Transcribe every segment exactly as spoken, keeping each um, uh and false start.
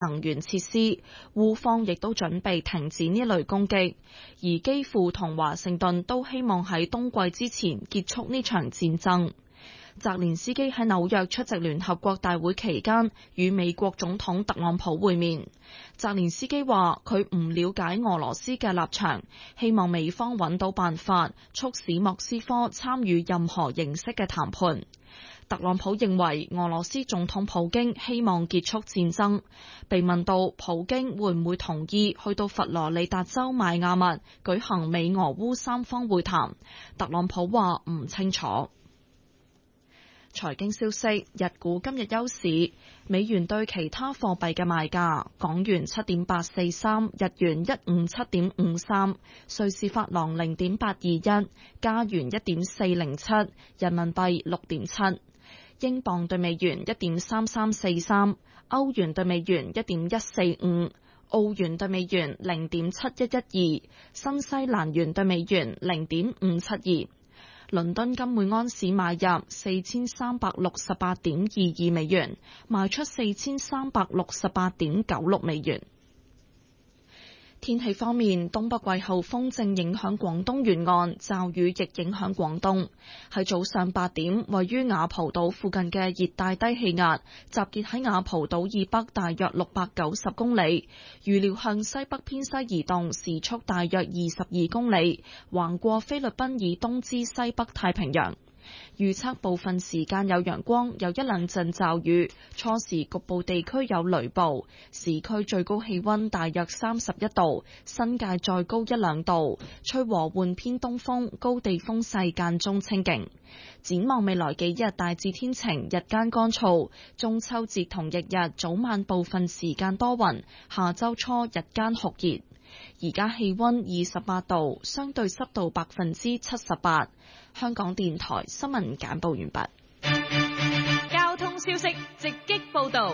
能源設施，烏方亦都準備停止呢類攻擊，而基輔同華盛頓都希望喺冬季之前結束呢場戰爭。澤連斯基喺紐約出席聯合國大會期間，與美國總統特朗普會面。澤連斯基話佢唔了解俄羅斯嘅立場，希望美方揾到辦法，促使莫斯科參與任何形式嘅談判。特朗普認為俄羅斯總統普京希望結束戰爭。被問到普京會唔會同意去到佛羅里達州邁阿密舉行美俄烏三方會談，特朗普話唔清楚。財經消息，日股今日休市，美元對其他貨幣嘅賣價：港元七點八四三，日元一五七點五三，瑞士法郎零點八二一，加元一點四零七，人民幣六點七，英鎊對美元一點三三四三，歐元對美元一點一四五，澳元對美元零點七一一二，新西蘭元對美元零點五七二。倫敦金每安士買入四千三百六十八點二二美元，賣出四千三百六十八點九六美元。天氣方面，東北季候風正影響廣東沿岸，驟雨亦影響廣東。喺早上八點，位於雅蒲島附近嘅熱帶低氣壓集結喺雅蒲島以北大約六百九十公里，預料向西北偏西移動，時速大約二十二公里，橫過菲律賓以東至西北太平洋。預測部分時間有陽光，有一兩陣驟雨，初時局部地區有雷暴。市區最高氣溫大約三十一度，新界再高一兩度，吹和緩偏東風，高地風勢間中清勁。展望未來幾日大致天晴，日間乾燥。中秋節同翌日早晚部分時間多雲，下周初日間酷熱。而家氣溫二十八度，相對濕度百分之七十八。香港電台新聞簡報完畢。 交通消息直擊報道。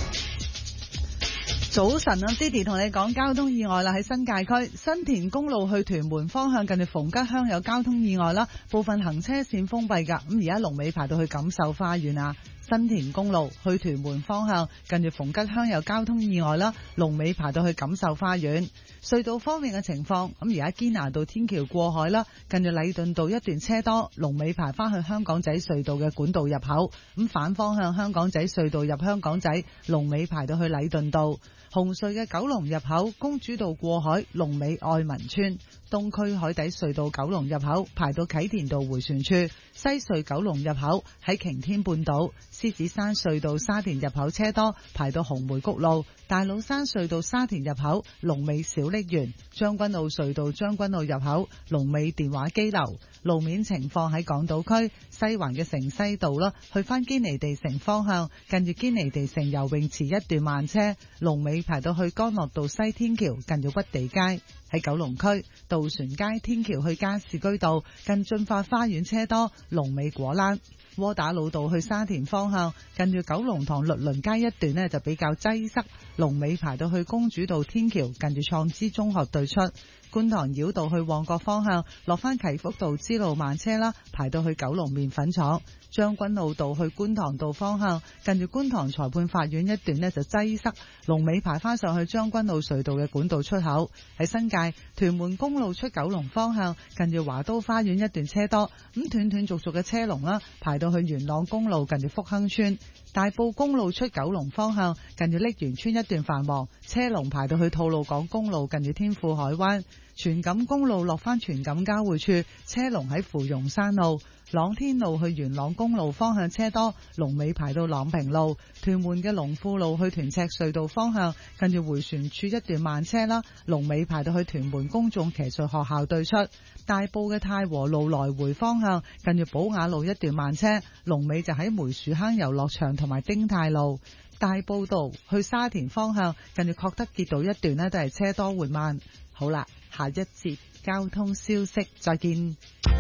早晨啊 Didi 同你講交通意外啦，喺新界區新田公路去屯門方向近住逢吉鄉有交通意外啦，部分行車線封閉噶，咁而家龍尾排到去錦繡花園啊。新田公路去屯門方向近住逢吉鄉有交通意外啦，龍尾排到去錦繡花園。隧道方面嘅情況，咁而家堅拿道天橋過海啦，近住禮頓道一段車多，龍尾排翻去香港仔隧道嘅管道入口。咁反方向香港仔隧道入香港仔，龍尾排到去禮頓道。紅隧嘅九龍入口公主道過海，龍尾愛民村。東區海底隧道九龍入口排到啟田道迴旋處，西隧九龍入口喺擎天半島。獅子山隧道沙田入口車多，排到紅梅谷路。大老山隧道沙田入口龍尾小瀝源。將軍澳隧道將軍澳入口龍尾電話機樓。路面情況喺港島區西環嘅城西道啦，去翻堅尼地城方向，近住堅尼地城游泳池一段慢車，龍尾排到去干諾道西天橋近住屈地街。喺九龍區渡船街天橋去加士居道近駿發花園車多，龍尾果欄。窩打老道去沙田方向近住九龍塘律倫街一段呢就比較擠塞，龍尾排到去公主道天橋近住創知中學對出。觀塘繞道去旺角方向落翻啟福道支路慢車啦，排到去九龍麵粉廠。將軍澳道去觀塘道方向近住觀塘裁判法院一段呢就擠塞，龍尾排翻上去將軍澳隧道嘅管道出口。喺新界屯門公路出九龍方向近住華都花園一段車多，咁斷斷續續嘅車龍啦，排到去元朗公路近住福亨村。大埔公路出九龍方向近住瀝源村一段繁忙，車龍排到去吐露港公路近住天富海灣。荃錦公路落翻荃錦交匯處，車龍喺芙蓉山路。朗天路去元朗公路方向車多，龍尾排到朗平路。屯門嘅龍富路去屯赤隧道方向近住迴旋處一段慢車啦，龍尾排到去屯門公眾騎術學校對出。大埔嘅太和路來回方向近住寶雅路一段慢車，龍尾就喺梅樹坑遊樂場同埋丁太路。大埔道去沙田方向近住確德傑道一段呢都係車多緩慢。好啦，下一節交通消息再見。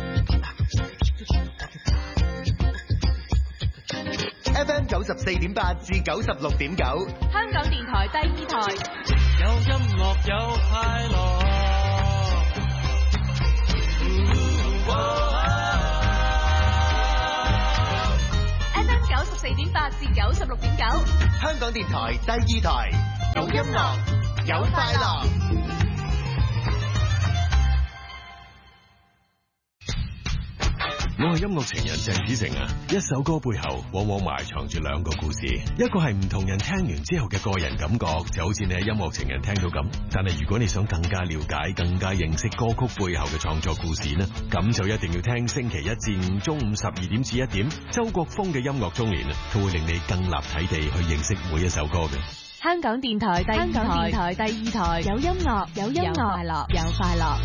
F M 九十四點八至九十六點九， 香港電台第二台。 有音樂有快樂。 F M 九十四點八至九十六點九， 香港電台第二台。 音樂，有快樂。 我係音樂情人鄭子誠啊！一首歌背後往往埋藏住兩個故事，一個係唔同人聽完之後嘅個人感覺，就好似你喺音樂情人聽到咁。但係如果你想更加了解、更加認識歌曲背後嘅創作故事呢，咁就一定要聽星期一至五中午十二點至一點，周國峰嘅音樂中年啊，佢會令你更立體地去認識每一首歌嘅。 香港電台第二台，香港電台第二台，有音樂，有音樂，有快樂，有快樂。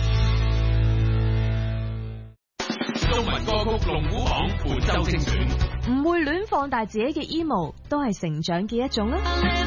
中文歌曲龍虎榜本周精選， 唔會亂放大自己嘅 emo，都係成長嘅一種啦。